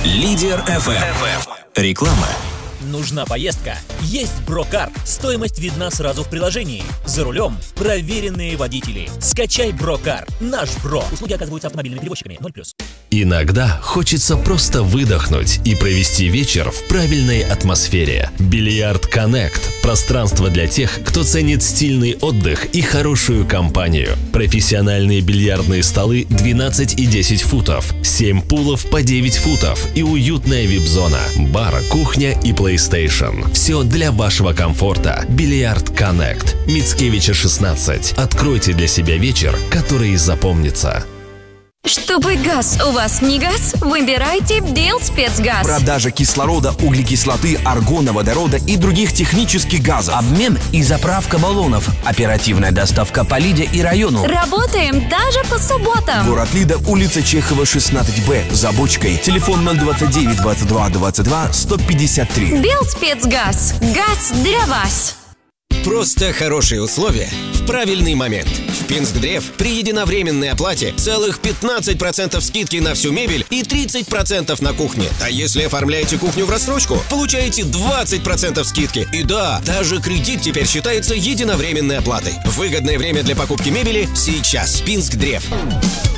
Лидер FM. Реклама. Нужна поездка? Есть Брокар. Стоимость видна сразу в приложении. За рулем проверенные водители. Скачай Брокар. Наш Бро. Услуги оказываются автомобильными перевозчиками. 0+. Иногда хочется просто выдохнуть и провести вечер в правильной атмосфере. Бильярд Connect – пространство для тех, кто ценит стильный отдых и хорошую компанию. Профессиональные бильярдные столы 12 и 10 футов, 7 пулов по 9 футов и уютная вип-зона, бар, кухня и PlayStation. Все для вашего комфорта. Бильярд Connect. Мицкевича 16. Откройте для себя вечер, который запомнится. Чтобы газ у вас не гас, выбирайте Белспецгаз. Продажа кислорода, углекислоты, аргона, водорода и других технических газов. Обмен и заправка баллонов. Оперативная доставка по Лиде и району. Работаем даже по субботам. Город Лида, улица Чехова, 16Б. За бочкой. Телефон 029 22 22 153. Белспецгаз. Газ для вас. Просто хорошие условия в правильный момент. В Пинскдрев при единовременной оплате целых 15% скидки на всю мебель и 30% на кухне. А если оформляете кухню в рассрочку, получаете 20% скидки. И да, даже кредит теперь считается единовременной оплатой. Выгодное время для покупки мебели сейчас. Пинскдрев.